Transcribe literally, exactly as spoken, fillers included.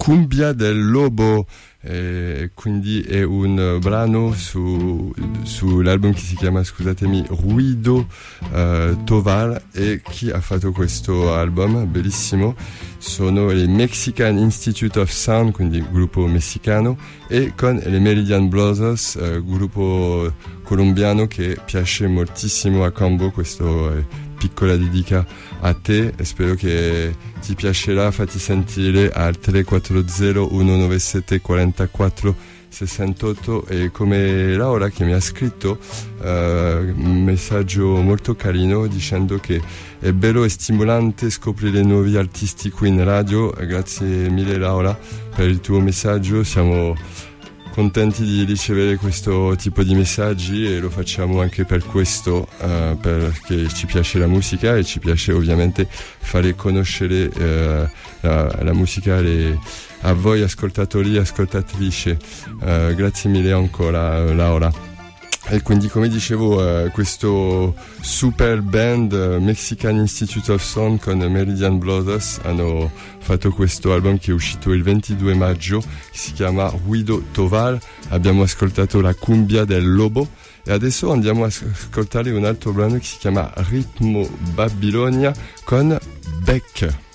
Cumbia del Lobo, e quindi è un brano su, sull'album che si chiama, scusatemi, Ruido uh, Tovar. E chi ha fatto questo album bellissimo sono i Mexican Institute of Sound, quindi gruppo messicano, e con le Meridian Brothers, uh, gruppo colombiano che piace moltissimo a Cambo. Questo è piccola dedica a te e spero che ti piacerà. Fatti sentire al tre quattro zero uno nove sette quattro quattro sei otto. E come Laura che mi ha scritto uh, un messaggio molto carino dicendo che è bello e stimolante scoprire nuovi artisti qui in radio. Grazie mille Laura per il tuo messaggio, siamo contenti di ricevere questo tipo di messaggi e lo facciamo anche per questo, uh, perché ci piace la musica e ci piace ovviamente fare conoscere uh, la, la musica le, a voi ascoltatori e ascoltatrici. Uh, grazie mille ancora Laura. E quindi, come dicevo, uh, questo super band uh, Mexican Institute of Sound con Meridian Brothers hanno fatto questo album che è uscito il ventidue maggio, che si chiama Ruido Tovar. Abbiamo ascoltato la Cumbia del Lobo e adesso andiamo a ascoltare un altro brano che si chiama Ritmo Babilonia con Beck.